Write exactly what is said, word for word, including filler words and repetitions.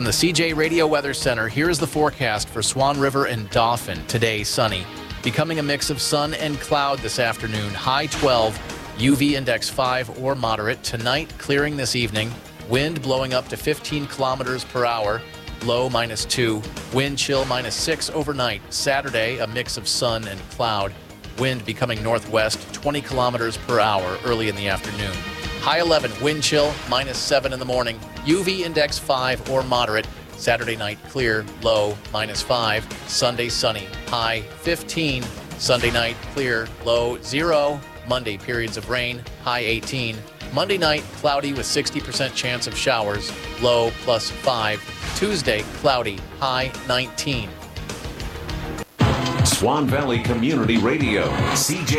From the C J Radio Weather Center, here is the forecast for Swan River and Dauphin. Today, sunny. Becoming a mix of sun and cloud this afternoon. High twelve, U V index five or moderate. Tonight, clearing this evening. Wind blowing up to fifteen kilometers per hour. Low minus two. Wind chill minus six overnight. Saturday, a mix of sun and cloud. Wind becoming northwest, twenty kilometers per hour early in the afternoon. High eleven, wind chill, minus seven in the morning. U V index five or moderate. Saturday night clear, low, minus five. Sunday sunny, high fifteen. Sunday night clear, low, zero. Monday periods of rain, high eighteen. Monday night cloudy with sixty percent chance of showers, low plus five. Tuesday cloudy, high nineteen. Swan Valley Community Radio, C J